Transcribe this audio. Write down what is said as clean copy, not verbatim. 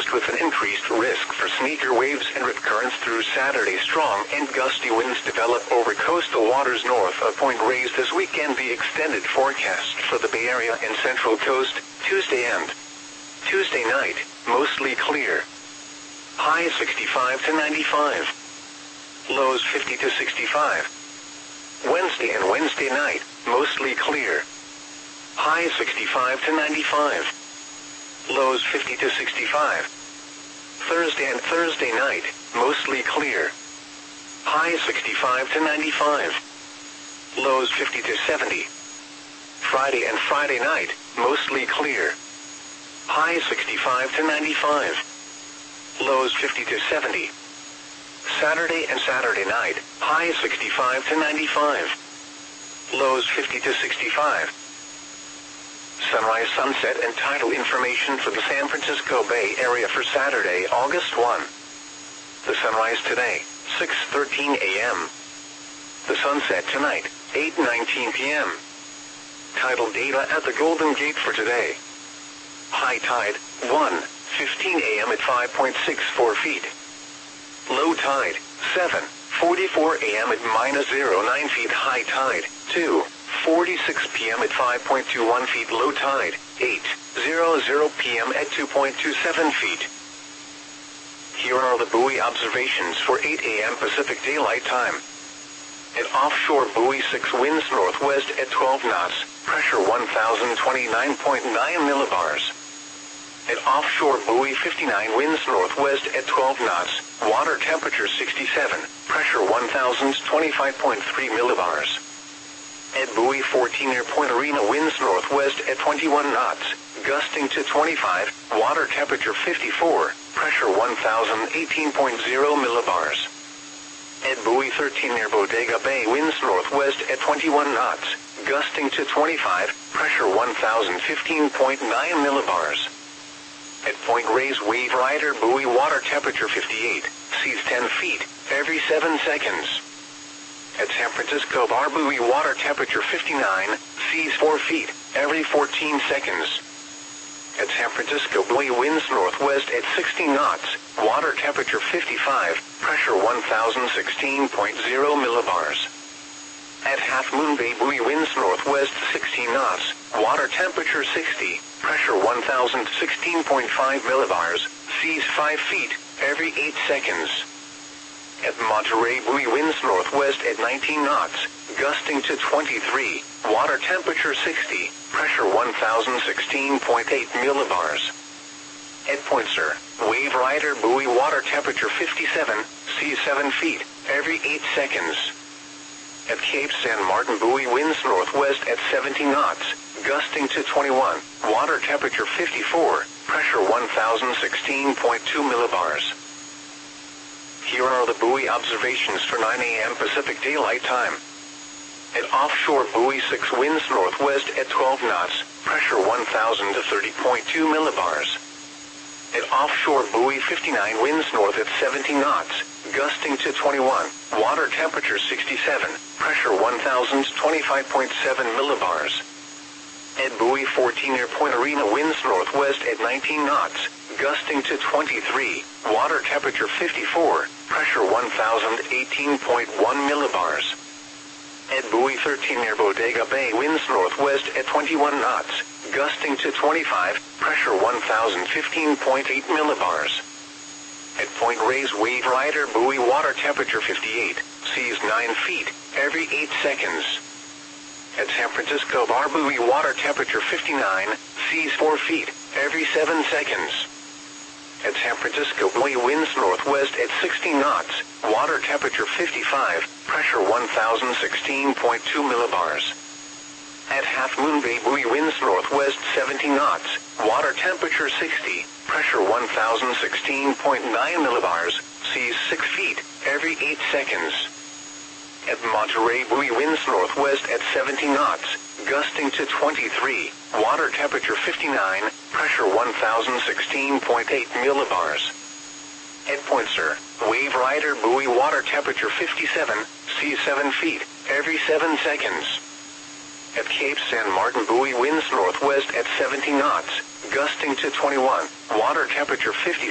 coast with an increased risk for sneaker waves and rip currents through Saturday. Strong and gusty winds develop over coastal waters north of Point Reyes this weekend. The extended forecast for the Bay Area and Central Coast, Tuesday and Tuesday night, mostly clear. Highs 65 to 95. Lows 50 to 65. Wednesday and Wednesday night, mostly clear. Highs 65 to 95. Lows 50 to 65. Thursday and Thursday night, mostly clear. Highs 65 to 95. Lows 50 to 70. Friday and Friday night, mostly clear. Highs 65 to 95. Lows 50 to 70. Saturday and Saturday night, highs 65 to 95. Lows 50 to 65. Sunrise, sunset, and tidal information for the San Francisco Bay Area for Saturday, August 1. The sunrise today, 6:13 a.m. The sunset tonight, 8:19 p.m. Tidal data at the Golden Gate for today. High tide, 1:15 a.m. at 5.64 feet. Low tide, 7:44 a.m. at -0.9 feet. High tide, 2:46 p.m. at 5.21 feet. Low tide, 8:00 p.m. at 2.27 feet. Here are the buoy observations for 8 a.m. Pacific Daylight Time. At offshore buoy 6 winds northwest at 12 knots, pressure 1029.9 millibars. At offshore buoy 59 winds northwest at 12 knots, water temperature 67, pressure 1025.3 millibars. At buoy 14 near Point Arena winds northwest at 21 knots, gusting to 25, water temperature 54, pressure 1018.0 millibars. At buoy 13 near Bodega Bay winds northwest at 21 knots, gusting to 25, pressure 1015.9 millibars. At Point Reyes Wave Rider buoy water temperature 58, seas 10 feet, every 7 seconds. At San Francisco Bar buoy water temperature 59, seas 4 feet, every 14 seconds. At San Francisco buoy winds northwest at 60 knots, water temperature 55, pressure 1016.0 millibars. At Half Moon Bay buoy winds northwest 16 knots, water temperature 60, pressure 1016.5 millibars, seas 5 feet, every 8 seconds. At Monterey buoy winds northwest at 19 knots, gusting to 23, water temperature 60, pressure 1016.8 millibars. At Point Sur, Wave Rider buoy water temperature 57, seas 7 feet, every 8 seconds. At Cape San Martin buoy winds northwest at 70 knots, gusting to 21, water temperature 54, pressure 1016.2 millibars. Here are the buoy observations for 9 a.m. Pacific Daylight Time. At offshore buoy 6 winds northwest at 12 knots, pressure 1000 to 30.2 millibars. At offshore buoy 59 winds north at 70 knots, gusting to 21, water temperature 67, pressure 1025.7 millibars. At buoy 14 near Point Arena winds northwest at 19 knots, gusting to 23, water temperature 54, pressure 1018.1 millibars. At buoy 13 near Bodega Bay winds northwest at 21 knots, gusting to 25, pressure 1015.8 millibars. At Point Reyes Wave Rider buoy water temperature 58, seas 9 feet, every 8 seconds. At San Francisco Bar buoy water temperature 59, seas 4 feet, every 7 seconds. At San Francisco buoy winds northwest at 60 knots, water temperature 55, pressure 1016.2 millibars. At Half Moon Bay buoy winds northwest 70 knots, water temperature 60, pressure 1016.9 millibars, seas 6 feet, every 8 seconds. At Monterey buoy winds northwest at 70 knots, gusting to 23, water temperature 59, pressure 1016.8 millibars. At Point Sur, Wave Rider buoy water temperature 57, seas 7 feet, every 7 seconds. At Cape San Martin buoy winds northwest at 70 knots, gusting to 21, water temperature 50.